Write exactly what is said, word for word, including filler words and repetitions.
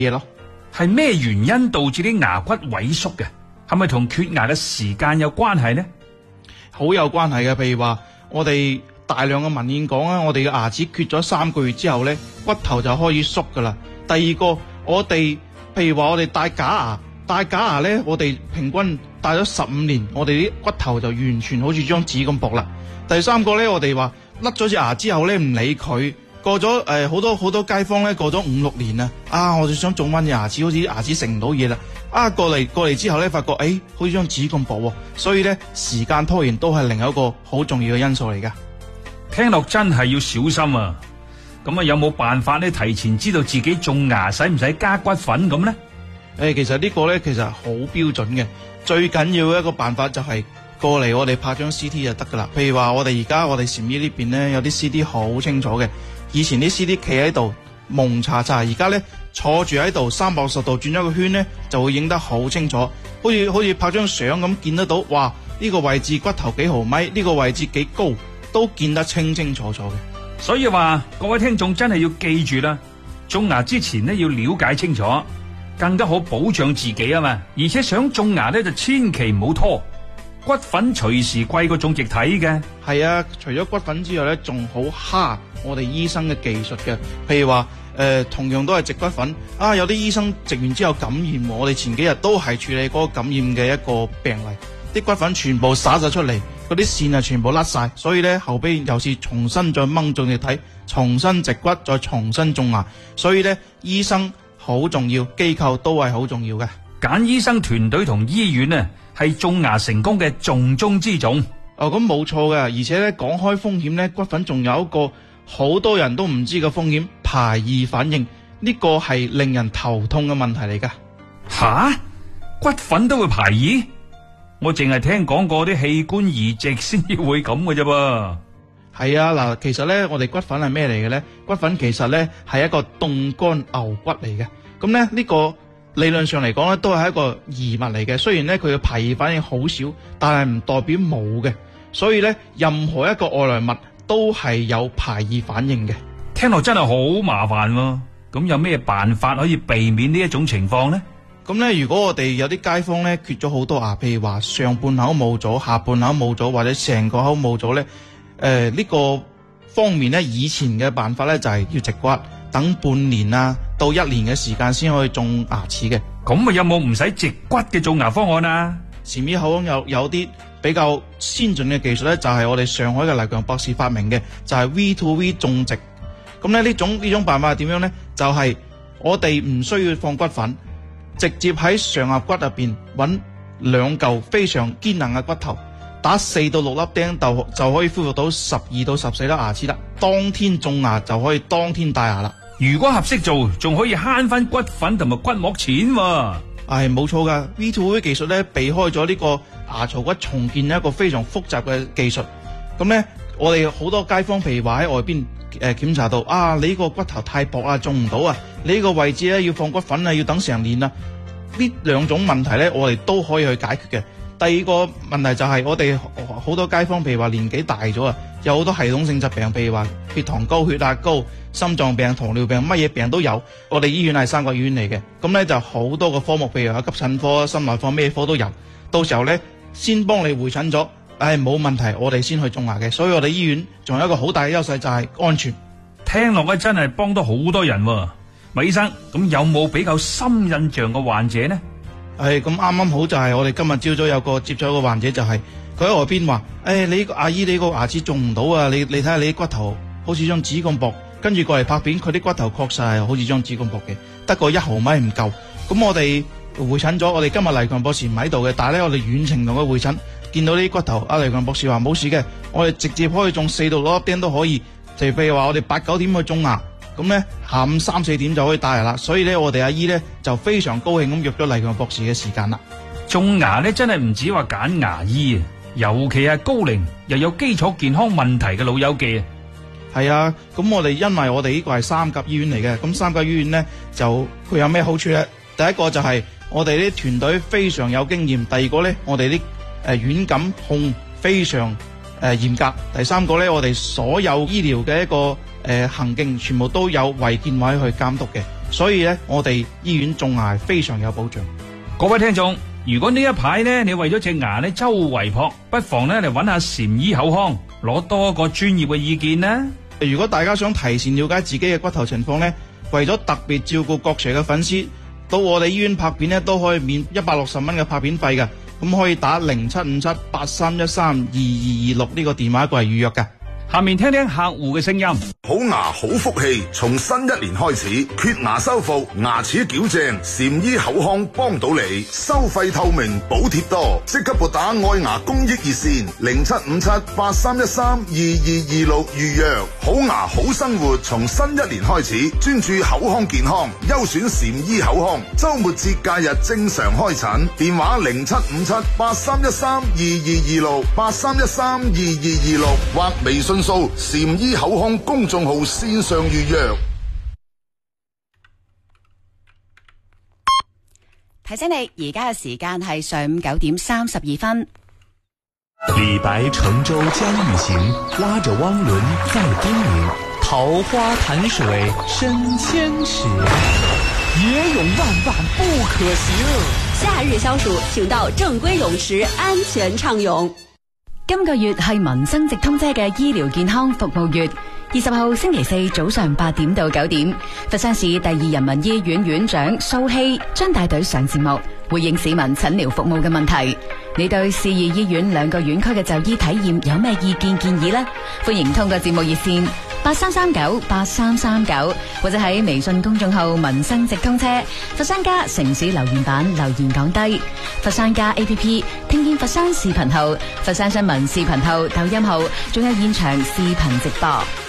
嘢咯。 係咩原因導致啲牙骨萎縮嘅？係咪同缺牙嘅時間有關係呢？ 好有關係嘅，譬如話我哋大量嘅文獻講啊，我哋嘅牙齒缺咗三個月之後咧，骨頭就開始縮噶啦。第二個，我哋譬如話我哋戴假牙，戴假牙咧，我哋平均戴咗十五年，我哋啲骨頭就完全好似張紙咁薄啦。第三個咧，我哋話甩咗隻牙之後咧，唔理佢。過咗誒好多好多街坊咧，過咗五六年啦，啊，我就想種翻隻牙齒，好似牙齒食唔到嘢啦，啊，過嚟過嚟之後咧，發覺誒、哎，好似張紙咁薄喎，所以咧時間拖延都係另一個好重要嘅因素嚟噶。 聽落真係要小心啊！咁啊，有冇辦法咧提前知道自己種牙使唔使加骨粉咁呢？ 誒、欸，其實個呢個咧其實好標準嘅，最緊要嘅一個辦法就係過嚟我哋拍張 C T 就得噶啦。譬如話我哋而家我哋禪醫呢邊咧有啲 C T 好清楚嘅。以前啲 C T 企喺度蒙查查，而家咧坐住喺度三百六十度轉咗個圈咧，就會影得好清楚，好似好似拍張相咁見得到。哇！呢個位置骨頭幾毫米，呢個位置幾高，都見得清清楚楚嘅。 所以話各位聽眾真係要記住啦，種牙之前呢要了解清楚，更加好保障自己啊嘛。而且想種牙咧就千祈唔好拖。骨粉隨時貴過種植體嘅。 係啊，除咗骨粉之外咧，仲好蝦我哋醫生嘅技術嘅。譬如話誒、呃，同樣都係植骨粉啊，有啲醫生植完之後感染，我哋前幾日都係處理嗰個感染嘅一個病例，啲骨粉全部灑晒出嚟，嗰啲線啊全部甩晒，所以咧後邊又是重新再掹種植體，重新植骨，再重新種牙。所以咧醫生好重要，機構都係好重要嘅。 揀醫生團隊同醫院呢，係種牙成功嘅重中之重。 哦，咁冇錯嘅，而且咧講開風險咧，骨粉仲有一個好多人都唔知嘅風險，排異反應，呢個係令人頭痛嘅問題嚟噶。 吓，骨粉都會排異？我淨係聽講過啲器官移植先至會咁嘅啫噃。 係啊，嗱，其實咧我哋骨粉係咩嚟嘅咧？骨粉其實咧係一個凍乾牛骨嚟嘅。咁咧呢個理論上嚟講咧，都係一個異物嚟嘅。雖然咧佢嘅排異反應好少，但係唔代表冇嘅。所以咧，任何一個外來物都係有排異反應嘅。 聽落真係好麻煩喎。咁有咩辦法可以避免呢一種情況呢？ 咁咧，如果我哋有啲街坊咧缺咗好多牙，譬如話上半口冇咗，下半口冇咗，或者成個口冇咗咧，誒、呃、呢、呢個方面咧，以前嘅辦法咧就係要植骨，等半年啊到一年嘅時間先可以種牙齒嘅。 咁啊，有冇唔使植骨嘅種牙方案啊？ 前面口有有啲比較先進嘅技術咧，就係我哋上海嘅黎強博士發明嘅，就係 V to V 種植。咁咧呢種呢種辦法係點樣咧？就係我哋唔需要放骨粉，直接喺上顎骨入邊揾兩嚿非常堅硬嘅骨頭，打四到六粒釘就就可以恢復到十二到十四粒牙齒啦。當天種牙就可以當天戴牙啦。 如果合適做，仲可以慳翻骨粉同埋骨膜錢喎。 係冇錯噶 ，V to V 技術咧避開咗呢個牙槽骨重建一個非常複雜嘅技術。咁咧，我哋好多街坊，譬如話喺外邊誒檢查到啊，你呢個骨頭太薄啊，種唔到啊，你呢個位置咧要放骨粉啊，要等成年啊。呢兩種問題咧，我哋都可以去解決嘅。第二個問題就係我哋好多街坊，譬如話年紀大咗啊，有好多系統性疾病，譬如話血糖高、血壓高、心臟病、糖尿病，乜嘢病都有。我哋醫院係三甲醫院嚟嘅，咁咧就好多個科目，譬如話急診科、心內科，咩科都有。到時候咧，先幫你會診咗，唉冇問題，我哋先去種牙嘅。所以我哋醫院仲有一個好大嘅優勢就係安全。 聽落咧真係幫到好多人喎。麥醫生，咁有冇比較深印象嘅患者呢？ 係咁啱啱好就係我哋今日朝早有個接咗一個患者，就係佢喺外邊話，誒、哎、你個阿姨你個牙齒種唔到啊，你你睇下你啲骨頭好似張紙咁薄，跟住過嚟拍片，佢啲骨頭確實係好似張紙咁薄嘅，得個一毫米唔夠。咁我哋會診咗，我哋今日黎強博士唔喺度嘅，但係咧我哋遠程同佢會診，見到呢啲骨頭，阿黎強博士話冇事嘅，我哋直接可以種四到六粒釘都可以，就譬如話我哋八九點去種牙。咁咧下午三四點就可以戴牙啦，所以咧我哋阿姨咧就非常高興咁約咗黎強博士嘅時間啦。 種牙咧真係唔止話揀牙醫啊，尤其係高齡又有基礎健康問題嘅老友記啊。 係啊，咁我哋因為我哋呢個係三甲醫院嚟嘅，咁三甲醫院咧就佢有咩好處咧？第一個就係我哋啲團隊非常有經驗，第二個咧我哋啲誒軟感控非常誒嚴格，第三個咧我哋所有醫療嘅一個誒、呃、行徑全部都有衛健委去監督嘅， 所以咧我哋醫院種牙係非常有保障。 各位聽眾，如果呢一排呢，你為咗隻牙呢周圍撲，不妨呢嚟揾下禪醫口腔，攞多個專業嘅意見啦。 如果大家想提前了解自己嘅骨頭情況呢，為咗特別照顧各 Sir 嘅粉絲，到我哋醫院拍片呢都可以免一百六十蚊嘅拍片費嘅，咁可以打零七五七八三一三二二二六呢個電話過嚟預約嘅。 下面聽聽客戶嘅聲音。 好牙好福氣，從新一年開始，缺牙修復、牙齒矯正，禪醫口腔幫到你，收費透明，補貼多，即刻撥打愛牙公益熱線零七五七八三一三二二二六預約。好牙好生活，從新一年開始，專注口腔健康，優選禪醫口腔，周末節假日正常開診，電話零七五七八三一三二二二六八三一三二二二六或微信掃禪醫口腔公眾號線上預約。 提醒你，而家嘅時間係上午九點三十二分。 李白乘舟將欲行，拉着汪倫在東瀛。桃花潭水深千尺，野泳萬萬不可行。 夏日消暑，請到正規泳池安全暢泳。 今個月係民生直通車嘅醫療健康服務月。二十號星期四早上八點到九點，佛山市第二人民醫院院長蘇希將帶隊上節目，回應市民診療服務嘅問題。你對市二醫院兩個院區嘅就醫體驗有咩意見建議呢？歡迎通過節目熱線八三三九八三三九，或者喺微信公眾號民生直通車佛山家城市留言板留言講低。佛山家 A P P 聽見佛山視頻號、佛山新聞視頻號、抖音號，仲有現場視頻直播。